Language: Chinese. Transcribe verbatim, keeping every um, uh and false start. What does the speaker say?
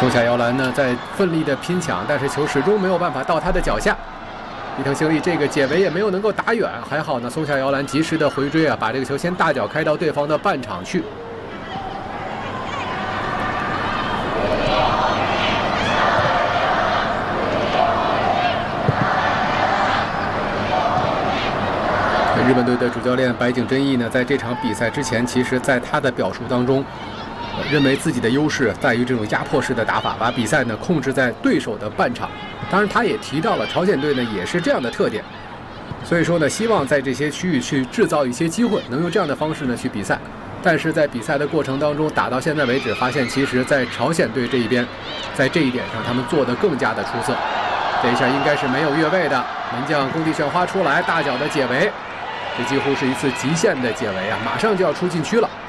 松下遥兰呢在奋力的拼抢，但是球始终没有办法到他的脚下。伊藤星力这个解围也没有能够打远，还好呢，松下遥兰及时的回追啊，把这个球先大脚开到对方的半场去。 日本队的主教练白井真义呢，在这场比赛之前，其实在他的表述当中，呃、认为自己的优势在于这种压迫式的打法，把比赛呢控制在对手的半场。当然，他也提到了朝鲜队呢也是这样的特点，所以说呢，希望在这些区域去制造一些机会，能用这样的方式呢去比赛。但是在比赛的过程当中，打到现在为止，发现其实在朝鲜队这一边，在这一点上他们做得更加的出色。这一下应该是没有越位的，门将宫地炫花出来，大脚的解围。 这几乎是一次极限的解围啊！马上就要出禁区了。